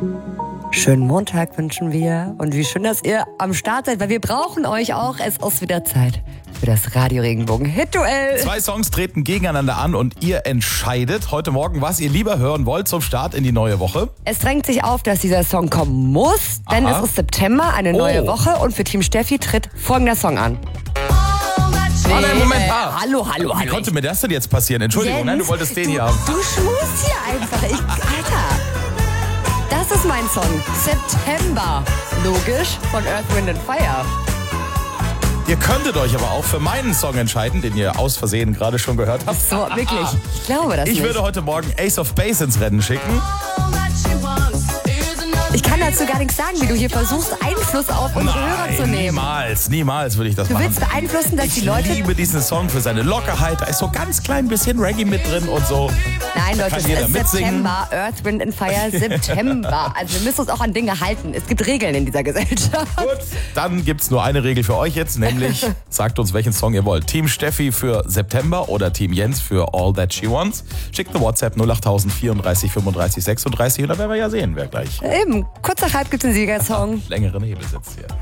Schönen Montag wünschen wir und wie schön, dass ihr am Start seid, weil wir brauchen euch auch. Es ist wieder Zeit für das Radio Regenbogen Hit-Duell. 2 Songs treten gegeneinander an und ihr entscheidet heute Morgen, was ihr lieber hören wollt zum Start in die neue Woche. Es drängt sich auf, dass dieser Song kommen muss, denn es ist September, eine neue Woche und für Team Steffi tritt folgender Song an. Nein, Moment. Hallo. Wie konnte mir das denn jetzt passieren? Entschuldigung, Jens, nein, du wolltest den hier haben. Du schmust hier einfach. Alter. Das ist mein Song. September. Logisch, von Earth, Wind and Fire. Ihr könntet euch aber auch für meinen Song entscheiden, den ihr aus Versehen gerade schon gehört habt. So, wirklich. Ich glaube das nicht. Ich würde heute Morgen Ace of Base ins Rennen schicken. Ich kann dazu gar nichts sagen, wie du hier versuchst, Einfluss auf unsere Hörer zu nehmen. Niemals würde ich das machen. Du willst beeinflussen, dass die Leute... Ich liebe diesen Song für seine Lockerheit. Da ist so ganz klein bisschen Reggae mit drin und so. Nein, Leute, es jeder ist mitsingen. September. Earth, Wind and Fire, September. Also wir müssen uns auch an Dinge halten. Es gibt Regeln in dieser Gesellschaft. Gut, dann gibt's nur eine Regel für euch jetzt, nämlich sagt uns, welchen Song ihr wollt. Team Steffi für September oder Team Jens für All That She Wants. Schickt eine WhatsApp 08000 34 35 36 und dann werden wir ja sehen, wer gleich. Eben, kurz nach halb gibt's den Siegersong. Längere Nebel sitzt hier.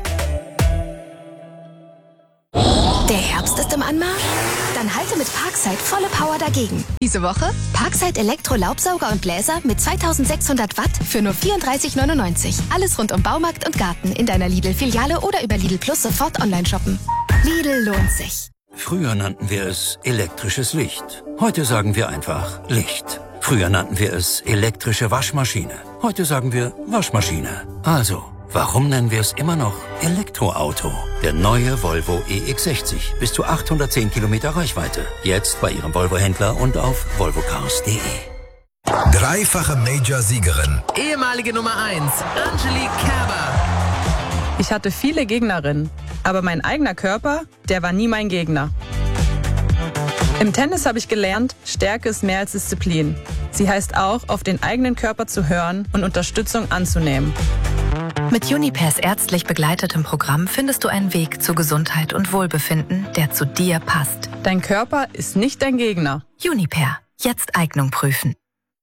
Der Herbst ist im Anmarsch? Dann halte mit Parkside volle Power dagegen. Diese Woche Parkside Elektro-Laubsauger und Bläser mit 2600 Watt für nur 34,99. Alles rund um Baumarkt und Garten in deiner Lidl-Filiale oder über Lidl Plus sofort online shoppen. Lidl lohnt sich. Früher nannten wir es elektrisches Licht. Heute sagen wir einfach Licht. Früher nannten wir es elektrische Waschmaschine. Heute sagen wir Waschmaschine. Also, warum nennen wir es immer noch Elektroauto? Der neue Volvo EX60. Bis zu 810 Kilometer Reichweite. Jetzt bei Ihrem Volvo-Händler und auf volvocars.de. Dreifache Major-Siegerin. Ehemalige Nummer 1, Angelique Kerber. Ich hatte viele Gegnerinnen, aber mein eigener Körper, der war nie mein Gegner. Im Tennis habe ich gelernt, Stärke ist mehr als Disziplin. Sie heißt auch, auf den eigenen Körper zu hören und Unterstützung anzunehmen. Mit Junipers ärztlich begleitetem Programm findest du einen Weg zu Gesundheit und Wohlbefinden, der zu dir passt. Dein Körper ist nicht dein Gegner. Juniper. Jetzt Eignung prüfen.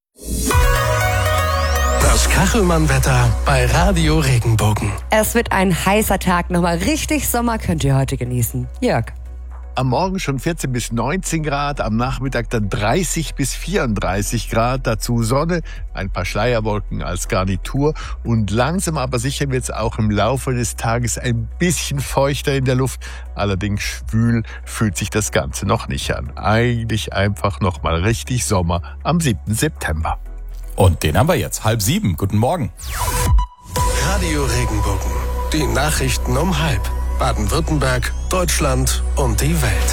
Das Kachelmann-Wetter bei Radio Regenbogen. Es wird ein heißer Tag. Nochmal richtig Sommer könnt ihr heute genießen. Jörg. Am Morgen schon 14 bis 19 Grad, am Nachmittag dann 30 bis 34 Grad, dazu Sonne, ein paar Schleierwolken als Garnitur und langsam aber sicher wird es auch im Laufe des Tages ein bisschen feuchter in der Luft. Allerdings schwül fühlt sich das Ganze noch nicht an. Eigentlich einfach nochmal richtig Sommer am 7. September. Und den haben wir jetzt, 6:30. Guten Morgen. Radio Regenbogen. Die Nachrichten um 6:30. Baden-Württemberg, Deutschland und die Welt.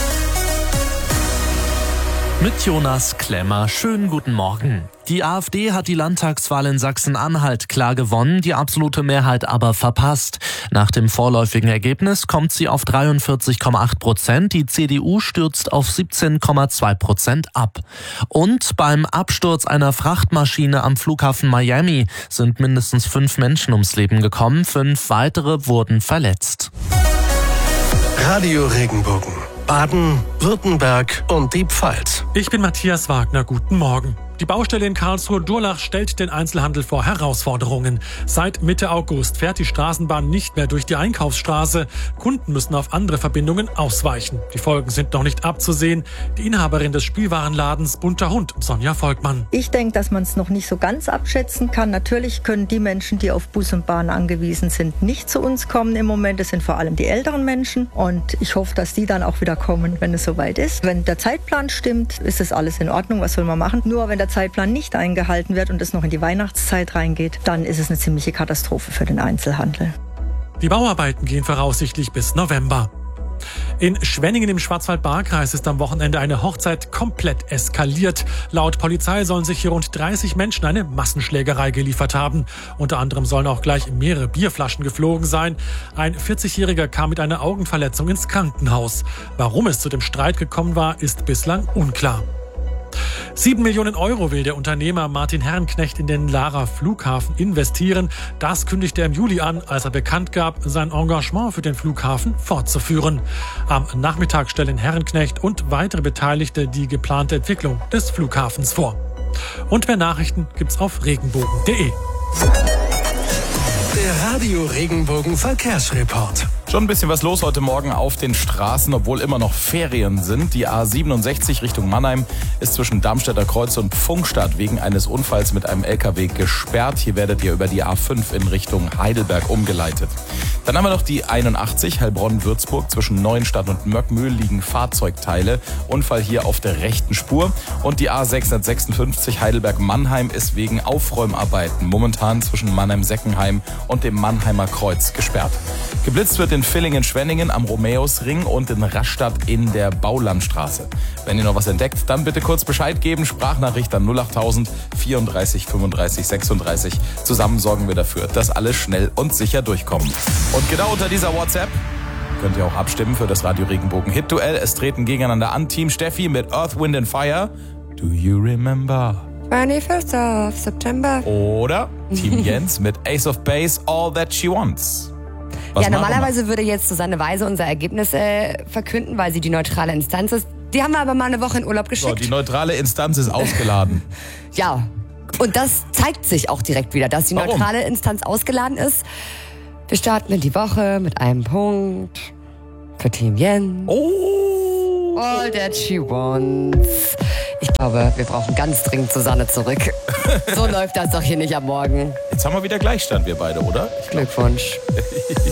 Mit Jonas Klemmer. Schönen guten Morgen. Die AfD hat die Landtagswahl in Sachsen-Anhalt klar gewonnen, die absolute Mehrheit aber verpasst. Nach dem vorläufigen Ergebnis kommt sie auf 43,8%, die CDU stürzt auf 17,2% ab. Und beim Absturz einer Frachtmaschine am Flughafen Miami sind mindestens 5 Menschen ums Leben gekommen, 5 weitere wurden verletzt. Radio Regenbogen. Baden, Württemberg und die Pfalz. Ich bin Matthias Wagner, guten Morgen. Die Baustelle in Karlsruhe-Durlach stellt den Einzelhandel vor Herausforderungen. Seit Mitte August fährt die Straßenbahn nicht mehr durch die Einkaufsstraße. Kunden müssen auf andere Verbindungen ausweichen. Die Folgen sind noch nicht abzusehen. Die Inhaberin des Spielwarenladens Bunter Hund, Sonja Volkmann. Ich denke, dass man es noch nicht so ganz abschätzen kann. Natürlich können die Menschen, die auf Bus und Bahn angewiesen sind, nicht zu uns kommen im Moment. Das sind vor allem die älteren Menschen. Und ich hoffe, dass die dann auch wieder kommen, wenn es soweit ist. Wenn der Zeitplan stimmt, ist das alles in Ordnung. Was soll man machen? Nur wenn der Zeitplan nicht eingehalten wird und es noch in die Weihnachtszeit reingeht, dann ist es eine ziemliche Katastrophe für den Einzelhandel. Die Bauarbeiten gehen voraussichtlich bis November. In Schwenningen im Schwarzwald-Baar-Kreis ist am Wochenende eine Hochzeit komplett eskaliert. Laut Polizei sollen sich hier rund 30 Menschen eine Massenschlägerei geliefert haben. Unter anderem sollen auch gleich mehrere Bierflaschen geflogen sein. Ein 40-Jähriger kam mit einer Augenverletzung ins Krankenhaus. Warum es zu dem Streit gekommen war, ist bislang unklar. 7 Millionen Euro will der Unternehmer Martin Herrenknecht in den Lahrer Flughafen investieren. Das kündigte er im Juli an, als er bekannt gab, sein Engagement für den Flughafen fortzuführen. Am Nachmittag stellen Herrenknecht und weitere Beteiligte die geplante Entwicklung des Flughafens vor. Und mehr Nachrichten gibt's auf regenbogen.de. Der Radio Regenbogen Verkehrsreport. Schon ein bisschen was los heute Morgen auf den Straßen, obwohl immer noch Ferien sind. Die A67 Richtung Mannheim ist zwischen Darmstädter Kreuz und Pfungstadt wegen eines Unfalls mit einem LKW gesperrt. Hier werdet ihr über die A5 in Richtung Heidelberg umgeleitet. Dann haben wir noch die 81 Heilbronn-Würzburg. Zwischen Neuenstadt und Möckmühl liegen Fahrzeugteile. Unfall hier auf der rechten Spur. Und die A656 Heidelberg-Mannheim ist wegen Aufräumarbeiten momentan zwischen Mannheim-Seckenheim und dem Mannheimer Kreuz gesperrt. Geblitzt wird in Villingen-Schwenningen am Romäusring und in Rastatt in der Baulandstraße. Wenn ihr noch was entdeckt, dann bitte kurz Bescheid geben. Sprachnachricht an 08000 34 35 36. Zusammen sorgen wir dafür, dass alle schnell und sicher durchkommen. Und genau unter dieser WhatsApp könnt ihr auch abstimmen für das Radio Regenbogen Hit-Duell. Es treten gegeneinander an Team Steffi mit Earth, Wind and Fire. Do you remember? 21st of September. Oder Team Jens mit Ace of Base, All That She Wants. Was normalerweise würde jetzt Susanne Weise unser Ergebnis verkünden, weil sie die neutrale Instanz ist. Die haben wir aber mal eine Woche in Urlaub geschickt. So, die neutrale Instanz ist ausgeladen. Ja, und das zeigt sich auch direkt wieder, dass die neutrale Instanz ausgeladen ist. Wir starten in die Woche mit einem Punkt für Team Jens. Oh! All That She Wants. Ich glaube, wir brauchen ganz dringend Susanne zurück. So läuft das doch hier nicht am Morgen. Jetzt haben wir wieder Gleichstand, wir beide, oder? Glückwunsch.